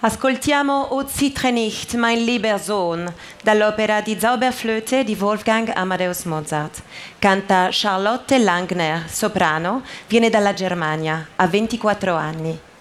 Ascoltiamo O zittre nicht, mein lieber Sohn, dall'opera di Zauberflöte di Wolfgang Amadeus Mozart. Canta Charlotte Langner, soprano, viene dalla Germania, ha 24 anni.